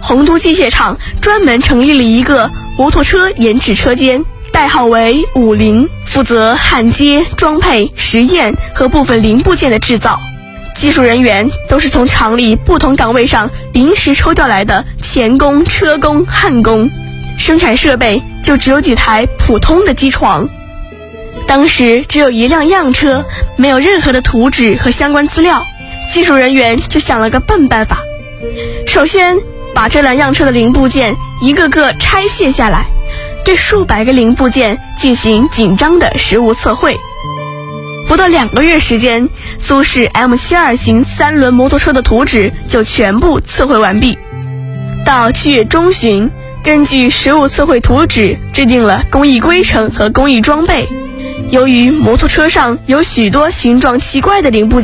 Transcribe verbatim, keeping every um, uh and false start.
洪都机械厂专门成立了一个摩托车研制车间，代号为五零，负责焊接、装配、实验和部分零部件的制造。技术人员都是从厂里不同岗位上临时抽调来的钳工、车工、焊工，生产设备就只有几台普通的机床。当时只有一辆样车，没有任何的图纸和相关资料，技术人员就想了个笨办法。首先把这辆样车的零部件一个个拆卸下来，对数百个零部件进行紧张的实物测绘。不到两个月时间，苏式 M 七十二 型三轮摩托车的图纸就全部测绘完毕。到七月中旬，根据实物测绘图纸制定了工艺规程和工艺装备。由于摩托车上有许多形状奇怪的零部